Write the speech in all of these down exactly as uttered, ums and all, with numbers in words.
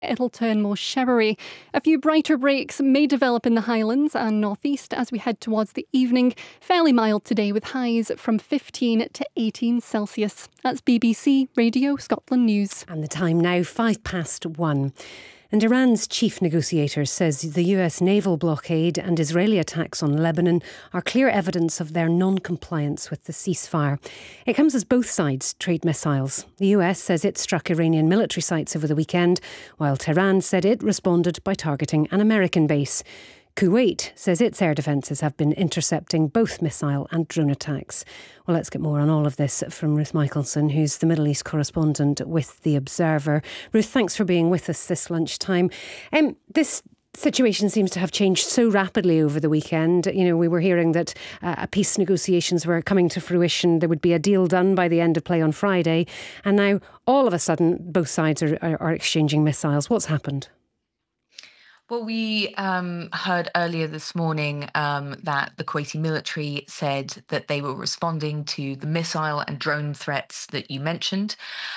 It'll turn more showery. A few brighter breaks may develop in the Highlands and northeast as we head towards the evening. Fairly mild today with highs from fifteen to eighteen Celsius. That's B B C Radio Scotland News. And the time now, five past one. And Iran's chief negotiator says the U S naval blockade and Israeli attacks on Lebanon are clear evidence of their non-compliance with the ceasefire. It comes as both sides trade missiles. The U S says it struck Iranian military sites over the weekend, while Tehran said it responded by targeting an American base. Kuwait says its air defences have been intercepting both missile and drone attacks. Well, let's get more on all of this from Ruth Michelson, who's the Middle East correspondent with The Observer. Ruth, thanks for being with us this lunchtime. Um, this situation seems to have changed so rapidly over the weekend. You know, we were hearing that uh, peace negotiations were coming to fruition. There would be a deal done by the end of play on Friday. And now, all of a sudden, both sides are, are, are exchanging missiles. What's happened? Well, we um, heard earlier this morning um, that the Kuwaiti military said that they were responding to the missile and drone threats that you mentioned,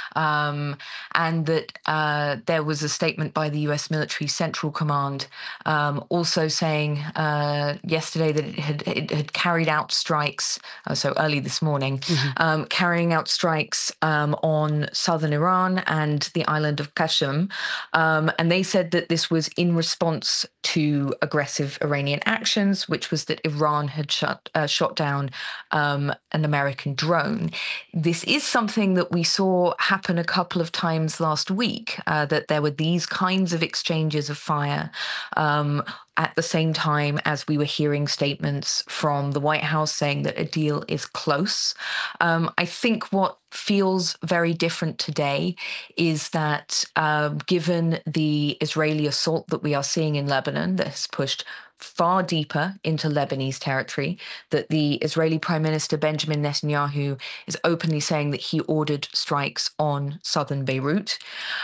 um, and that uh, there was a statement by the U S military Central Command um, also saying uh, yesterday that it had, it had carried out strikes, uh, so early this morning, mm-hmm. um, carrying out strikes um, on southern Iran and the island of Qashm, um, and they said that this was in response response to aggressive Iranian actions, which was that Iran had shut, uh, shot down um, an American drone. This is something that we saw happen a couple of times last week, uh, that there were these kinds of exchanges of fire um, at the same time as we were hearing statements from the White House saying that a deal is close. Um, I think what feels very different today is that uh, given the Israeli assault that we are seeing in Lebanon that has pushed far deeper into Lebanese territory, that the Israeli Prime Minister Benjamin Netanyahu is openly saying that he ordered strikes on southern Beirut,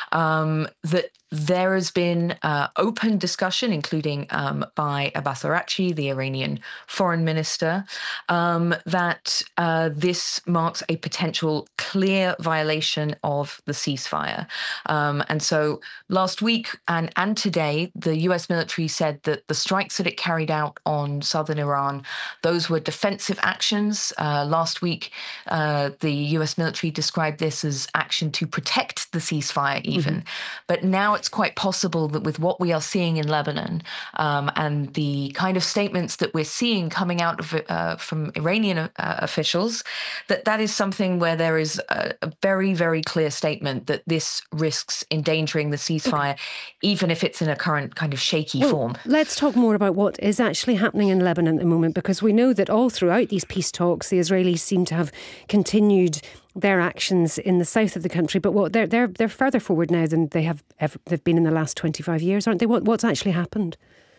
um, that there has been uh, open discussion, including um, by Abbas Araghchi, the Iranian foreign minister, um, that uh, this marks a potential clear violation of the ceasefire. Um, and so last week and, and today, the U S military said that the strikes that it carried out on southern Iran, those were defensive actions. Uh, last week, uh, the U S military described this as action to protect the ceasefire even. Mm-hmm. But now it's quite possible that with what we are seeing in Lebanon um, and the kind of statements that we're seeing coming out of uh, from Iranian uh, officials, that that is something where there is a, a very, very clear statement that this risks endangering the ceasefire, okay. even if it's in a current kind of shaky well, form. Let's talk more about what is actually happening in Lebanon at the moment, because we know that all throughout these peace talks, the Israelis seem to have continued their actions in the south of the country, but what they're they're they're further forward now than they have ever they've been in the last twenty-five years, aren't they? What what's actually happened?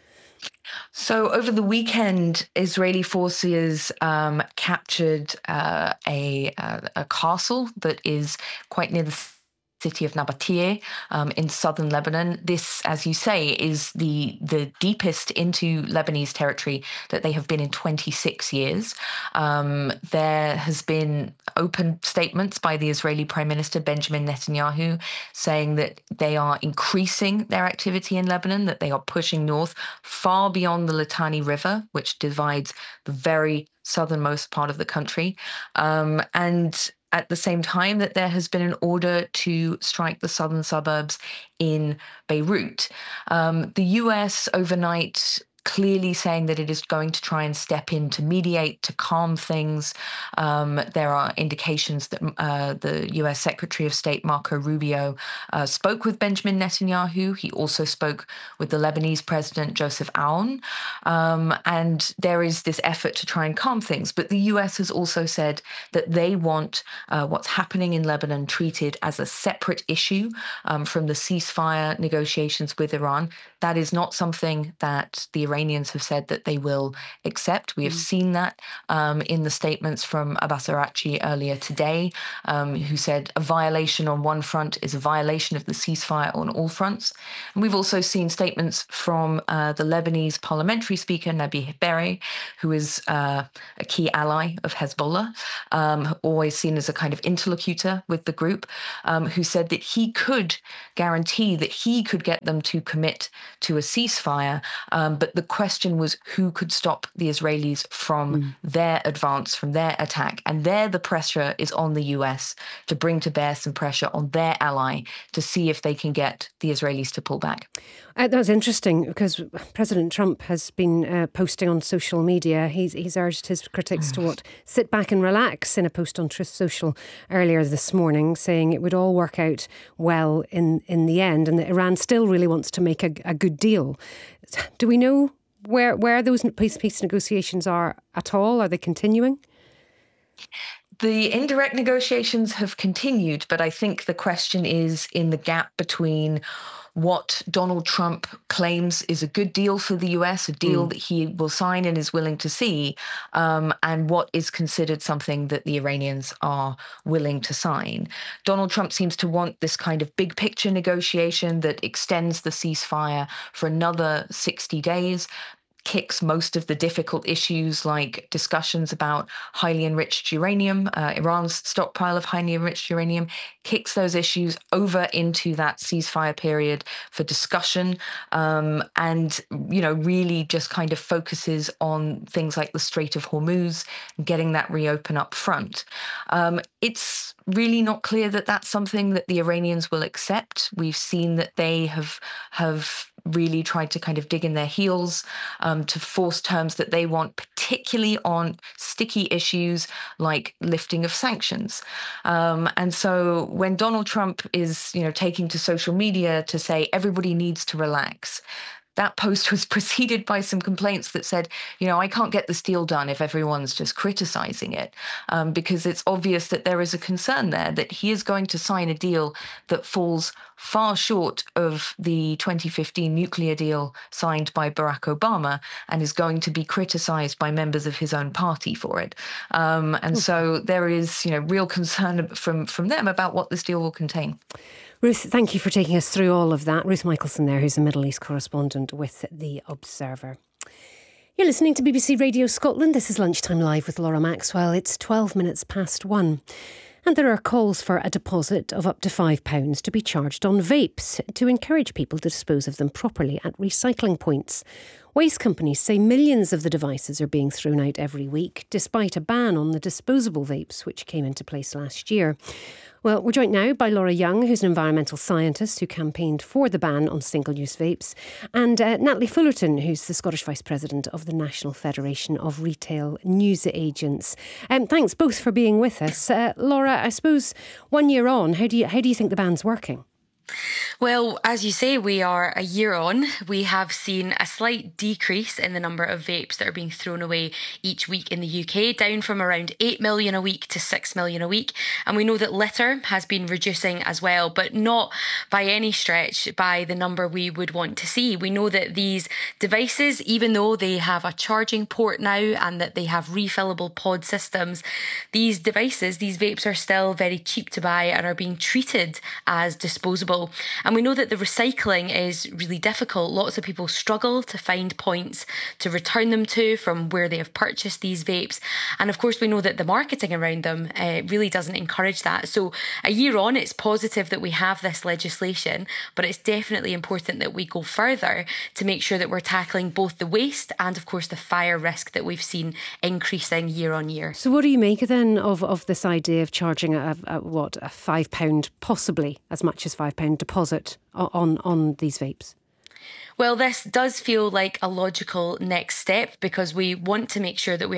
So over the weekend, Israeli forces um, captured uh, a, a a castle that is quite near the city of Nabatea um, in southern Lebanon. This, as you say, is the the deepest into Lebanese territory that they have been in twenty-six years. Um, there has been open statements by the Israeli Prime Minister Benjamin Netanyahu saying that they are increasing their activity in Lebanon, that they are pushing north far beyond the Litani River, which divides the very southernmost part of the country. Um, and at the same time that there has been an order to strike the southern suburbs in Beirut. Um, the U S overnight clearly saying that it is going to try and step in to mediate, to calm things. Um, there are indications that uh, the U S Secretary of State, Marco Rubio, uh, spoke with Benjamin Netanyahu. He also spoke with the Lebanese President, Joseph Aoun. Um, and there is this effort to try and calm things. But the U S has also said that they want uh, what's happening in Lebanon treated as a separate issue um, from the ceasefire negotiations with Iran. That is not something that the Iranians have said that they will accept. We have Mm. seen that um, in the statements from Abbas Araghchi earlier today, um, who said a violation on one front is a violation of the ceasefire on all fronts. And we've also seen statements from uh, the Lebanese parliamentary speaker, Nabih Berri, who is uh, a key ally of Hezbollah, um, always seen as a kind of interlocutor with the group, um, who said that he could guarantee that he could get them to commit to a ceasefire. Um, but the question was who could stop the Israelis from Mm. their advance, from their attack. And there the pressure is on the U S to bring to bear some pressure on their ally to see if they can get the Israelis to pull back. Uh, that's interesting because President Trump has been uh, posting on social media. He's, he's urged his critics to what? Sit back and relax in a post on Truth Social earlier this morning, saying it would all work out well in, in the end and that Iran still really wants to make a, a good deal. Do we know where, where those peace, peace negotiations are at all? Are they continuing? The indirect negotiations have continued, but I think the question is in the gap between what Donald Trump claims is a good deal for the U S, a deal mm. that he will sign and is willing to see, um, and what is considered something that the Iranians are willing to sign. Donald Trump seems to want this kind of big picture negotiation that extends the ceasefire for another sixty days, kicks most of the difficult issues like discussions about highly enriched uranium, uh, Iran's stockpile of highly enriched uranium, kicks those issues over into that ceasefire period for discussion, um, and, you know, really just kind of focuses on things like the Strait of Hormuz, getting that reopen up front. Um, it's really not clear that that's something that the Iranians will accept. We've seen that they have have really tried to kind of dig in their heels um, to force terms that they want, particularly on sticky issues like lifting of sanctions. Um, and so when Donald Trump is, you know, taking to social media to say everybody needs to relax, that post was preceded by some complaints that said, you know, I can't get this deal done if everyone's just criticizing it, um, because it's obvious that there is a concern there that he is going to sign a deal that falls far short of the twenty fifteen nuclear deal signed by Barack Obama and is going to be criticized by members of his own party for it. Um, and okay. so there is, you know, real concern from, from them about what this deal will contain. Ruth, thank you for taking us through all of that. Ruth Michelson there, who's a Middle East correspondent with The Observer. You're listening to B B C Radio Scotland. This is Lunchtime Live with Laura Maxwell. It's twelve minutes past one. And there are calls for a deposit of up to five pounds to be charged on vapes to encourage people to dispose of them properly at recycling points. Waste companies say millions of the devices are being thrown out every week, despite a ban on the disposable vapes, which came into place last year. Well, we're joined now by Laura Young, who's an environmental scientist who campaigned for the ban on single-use vapes, and uh, Natalie Fullerton, who's the Scottish Vice President of the National Federation of Retail Newsagents. Um, thanks both for being with us. Uh, Laura, I suppose one year on, how do you how do you think the ban's working? Well, as you say, we are a year on. We have seen a slight decrease in the number of vapes that are being thrown away each week in the U K, down from around eight million a week to six million a week. And we know that litter has been reducing as well, but not by any stretch by the number we would want to see. We know that these devices, even though they have a charging port now and that they have refillable pod systems, these devices, these vapes are still very cheap to buy and are being treated as disposable. And we know that the recycling is really difficult. Lots of people struggle to find points to return them to from where they have purchased these vapes. And of course, we know that the marketing around them uh, really doesn't encourage that. So a year on, it's positive that we have this legislation, but it's definitely important that we go further to make sure that we're tackling both the waste and, of course, the fire risk that we've seen increasing year on year. So what do you make then of, of this idea of charging a, a what, a five pound, possibly as much as five pound deposit on, on these vapes? Well, this does feel like a logical next step because we want to make sure that we